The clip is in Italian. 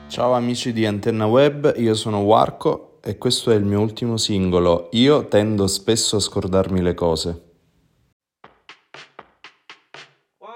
Ciao amici di Antenna Web, io sono Warco e questo è il mio ultimo singolo. Io tendo spesso a scordarmi le cose.